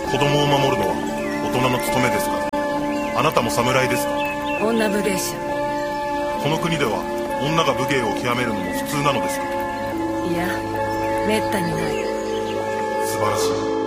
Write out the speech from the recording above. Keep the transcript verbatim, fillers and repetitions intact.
子供を守るのは大人の務めですか？あなたも侍ですか？ 女武芸者。 この国では女が武芸を極めるのも普通なのですか？ いや、めったにない。 素晴らしい。